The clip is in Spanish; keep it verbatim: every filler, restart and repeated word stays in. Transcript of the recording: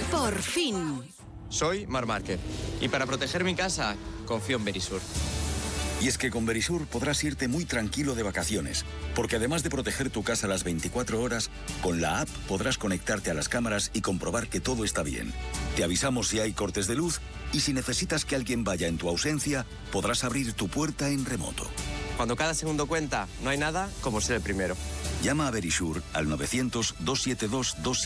Por fin. Soy Mar Márquez y para proteger mi casa confío en Verisur. Y es que con Verisur podrás irte muy tranquilo de vacaciones, porque además de proteger tu casa las veinticuatro horas, con la app podrás conectarte a las cámaras y comprobar que todo está bien. Te avisamos si hay cortes de luz y si necesitas que alguien vaya en tu ausencia, podrás abrir tu puerta en remoto. Cuando cada segundo cuenta, no hay nada como ser el primero. Llama a Verisur al novecientos, doscientos setenta y dos, doscientos